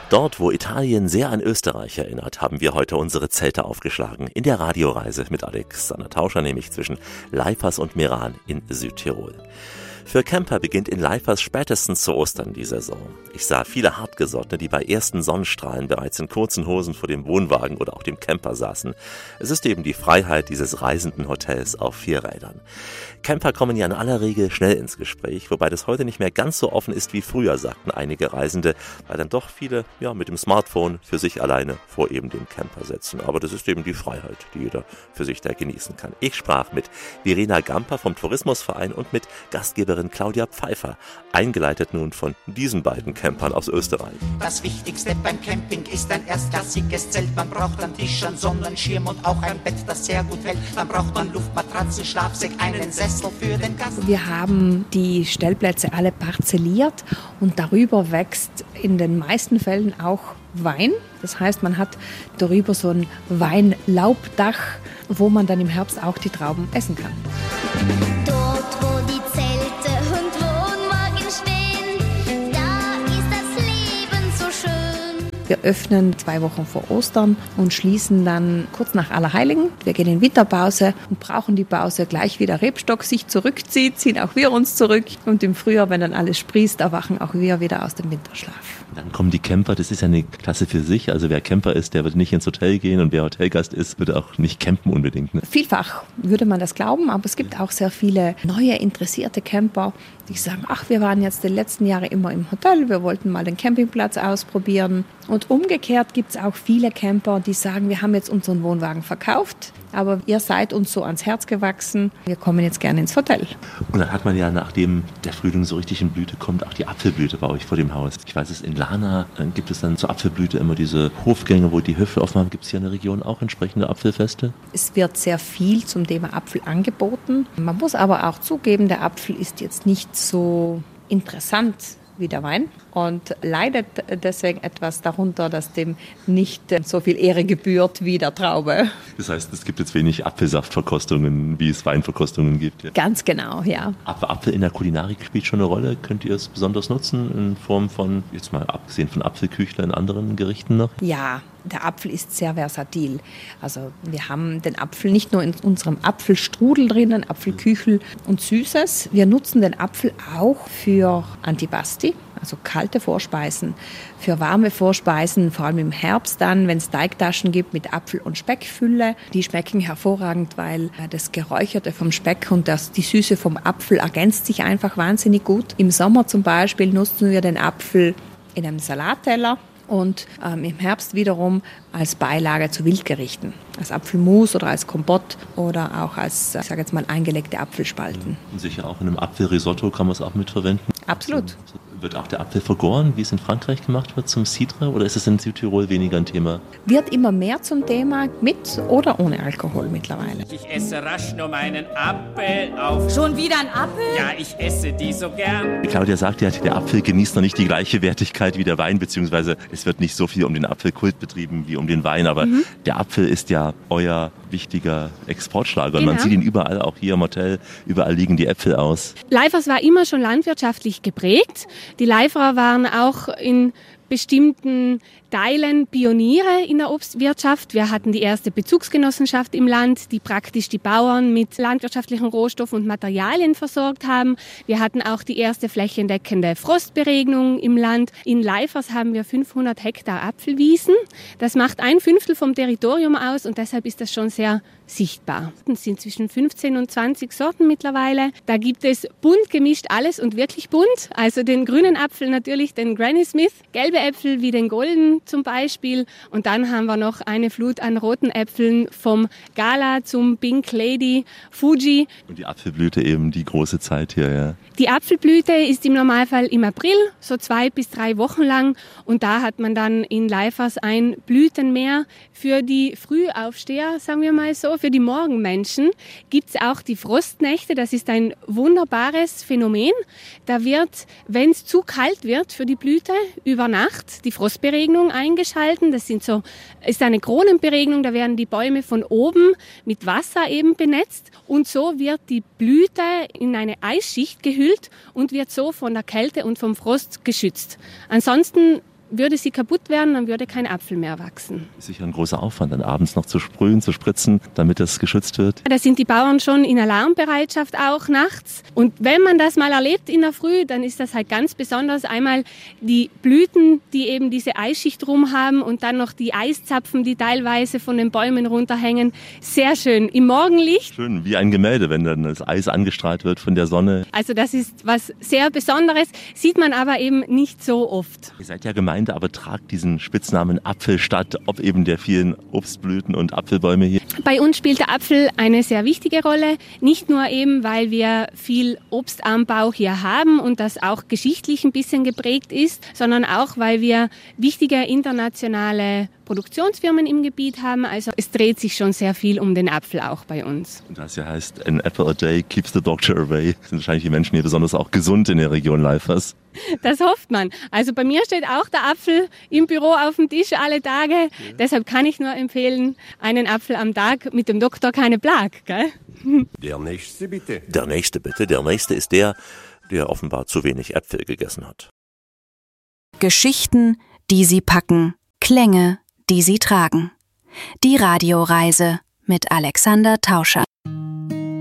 Dort, wo Italien sehr an Österreich erinnert, haben wir heute unsere Zelte aufgeschlagen. In der Radioreise mit Alexander Tauscher, nämlich zwischen Leifers und Meran in Südtirol. Für Camper beginnt in Leifers spätestens zu Ostern die Saison. Ich sah viele Hartgesottene, die bei ersten Sonnenstrahlen bereits in kurzen Hosen vor dem Wohnwagen oder auch dem Camper saßen. Es ist eben die Freiheit dieses reisenden Hotels auf 4 Rädern. Camper kommen ja in aller Regel schnell ins Gespräch, wobei das heute nicht mehr ganz so offen ist wie früher, sagten einige Reisende, weil dann doch viele mit dem Smartphone für sich alleine vor eben dem Camper sitzen. Aber das ist eben die Freiheit, die jeder für sich da genießen kann. Ich sprach mit Verena Gamper vom Tourismusverein und mit Gastgeberin Claudia Pfeiffer, eingeleitet nun von diesen beiden Campern aus Österreich. Das Wichtigste beim Camping ist ein erstklassiges Zelt. Man braucht einen Tisch, einen Sonnenschirm und auch ein Bett, das sehr gut hält. Dann braucht man Luftmatratzen, Schlafsack, einen Sessel für den Gast. Wir haben die Stellplätze alle parzelliert und darüber wächst in den meisten Fällen auch Wein. Das heißt, man hat darüber so ein Weinlaubdach, wo man dann im Herbst auch die Trauben essen kann. Dort, wo die Zelte und Wohnwagen stehen, da ist das Leben so schön. Wir öffnen 2 Wochen vor Ostern und schließen dann kurz nach Allerheiligen. Wir gehen in Winterpause und brauchen die Pause gleich wie der Rebstock sich zurückzieht, ziehen auch wir uns zurück. Und im Frühjahr, wenn dann alles sprießt, erwachen auch wir wieder aus dem Winterschlaf. Dann kommen die Camper, das ist ja eine Klasse für sich. Also wer Camper ist, der wird nicht ins Hotel gehen und wer Hotelgast ist, wird auch nicht campen unbedingt. Ne? Vielfach würde man das glauben, aber es gibt auch sehr viele neue, interessierte Camper, die sagen, wir waren jetzt die letzten Jahre immer im Hotel, wir wollten mal den Campingplatz ausprobieren. Und umgekehrt gibt es auch viele Camper, die sagen, wir haben jetzt unseren Wohnwagen verkauft, aber ihr seid uns so ans Herz gewachsen, wir kommen jetzt gerne ins Hotel. Und dann hat man ja, nachdem der Frühling so richtig in Blüte kommt, auch die Apfelblüte bei euch vor dem Haus. Ich weiß, es in Lana gibt es dann zur Apfelblüte immer diese Hofgänge, wo die Höfe aufmachen. Gibt es hier in der Region auch entsprechende Apfelfeste? Es wird sehr viel zum Thema Apfel angeboten. Man muss aber auch zugeben, der Apfel ist jetzt nicht so interessant wie der Wein und leidet deswegen etwas darunter, dass dem nicht so viel Ehre gebührt wie der Traube. Das heißt, es gibt jetzt wenig Apfelsaftverkostungen, wie es Weinverkostungen gibt. Ja. Ganz genau, ja. Aber Apfel in der Kulinarik spielt schon eine Rolle. Könnt ihr es besonders nutzen in Form von, jetzt mal abgesehen von Apfelküchler in anderen Gerichten noch? Ja, der Apfel ist sehr versatil. Also wir haben den Apfel nicht nur in unserem Apfelstrudel drinnen, Apfelküchel und Süßes. Wir nutzen den Apfel auch für Antipasti, also kalte Vorspeisen, für warme Vorspeisen, vor allem im Herbst dann, wenn es Teigtaschen gibt mit Apfel- und Speckfülle. Die schmecken hervorragend, weil das Geräucherte vom Speck und die Süße vom Apfel ergänzt sich einfach wahnsinnig gut. Im Sommer zum Beispiel nutzen wir den Apfel in einem Salatteller. Und im Herbst wiederum als Beilage zu Wildgerichten, als Apfelmus oder als Kompott oder auch als, ich sage jetzt mal, eingelegte Apfelspalten. Und sicher auch in einem Apfelrisotto kann man es auch mitverwenden. Absolut. Wird auch der Apfel vergoren, wie es in Frankreich gemacht wird, zum Cidre? Oder ist es in Südtirol weniger ein Thema? Wird immer mehr zum Thema, mit oder ohne Alkohol mittlerweile. Ich esse rasch nur meinen Apfel auf. Schon wieder ein Apfel? Ja, ich esse die so gern. Claudia sagt ja, der Apfel genießt noch nicht die gleiche Wertigkeit wie der Wein, beziehungsweise es wird nicht so viel um den Apfelkult betrieben wie um den Wein, aber der Apfel ist ja euer wichtiger Exportschlager. Und man sieht ihn überall, auch hier im Hotel, überall liegen die Äpfel aus. Leifers war immer schon landwirtschaftlich geprägt. Die Leiferer waren auch in bestimmten Teilen Pioniere in der Obstwirtschaft. Wir hatten die erste Bezugsgenossenschaft im Land, die praktisch die Bauern mit landwirtschaftlichen Rohstoffen und Materialien versorgt haben. Wir hatten auch die erste flächendeckende Frostberegnung im Land. In Leifers haben wir 500 Hektar Apfelwiesen. Das macht 1/5 vom Territorium aus und deshalb ist das schon sehr sichtbar. Es sind zwischen 15 und 20 Sorten mittlerweile. Da gibt es bunt gemischt alles und wirklich bunt. Also den grünen Apfel natürlich, den Granny Smith, gelbe Äpfel wie den Golden zum Beispiel. Und dann haben wir noch eine Flut an roten Äpfeln vom Gala zum Pink Lady, Fuji. Und die Apfelblüte eben die große Zeit hier, ja. Die Apfelblüte ist im Normalfall im April, so 2 bis 3 Wochen lang. Und da hat man dann in Leifers ein Blütenmeer. Für die Frühaufsteher, sagen wir mal so, für die Morgenmenschen gibt es auch die Frostnächte. Das ist ein wunderbares Phänomen. Da wird, wenn es zu kalt wird für die Blüte, über Nacht die Frostberegnung eingeschalten. Das ist eine Kronenberegnung, da werden die Bäume von oben mit Wasser eben benetzt. Und so wird die Blüte in eine Eisschicht gehüllt und wird so von der Kälte und vom Frost geschützt. Ansonsten würde sie kaputt werden, dann würde kein Apfel mehr wachsen. Ist sicher ein großer Aufwand, dann abends noch zu sprühen, zu spritzen, damit es geschützt wird. Da sind die Bauern schon in Alarmbereitschaft auch nachts. Und wenn man das mal erlebt in der Früh, dann ist das halt ganz besonders. Einmal die Blüten, die eben diese Eisschicht rum haben und dann noch die Eiszapfen, die teilweise von den Bäumen runterhängen. Sehr schön. Im Morgenlicht. Schön, wie ein Gemälde, wenn dann das Eis angestrahlt wird von der Sonne. Also das ist was sehr Besonderes, sieht man aber eben nicht so oft. Ihr seid ja Gemeinde, aber tragt diesen Spitznamen Apfelstadt, ob eben der vielen Obstblüten und Apfelbäume hier. Bei uns spielt der Apfel eine sehr wichtige Rolle, nicht nur eben, weil wir viel Obstanbau hier haben und das auch geschichtlich ein bisschen geprägt ist, sondern auch, weil wir wichtige internationale Produktionsfirmen im Gebiet haben. Also es dreht sich schon sehr viel um den Apfel auch bei uns. Und das ja heißt, an apple a day keeps the doctor away. Sind wahrscheinlich die Menschen hier besonders auch gesund in der Region Leifers. Das hofft man. Also bei mir steht auch der Apfel im Büro auf dem Tisch alle Tage. Ja. Deshalb kann ich nur empfehlen, einen Apfel am Tag, mit dem Doktor keine Plag. Gell? Der nächste bitte. Der nächste bitte. Der nächste ist der offenbar zu wenig Äpfel gegessen hat. Geschichten, die Sie packen. Klänge, die Sie tragen. Die Radioreise mit Alexander Tauscher.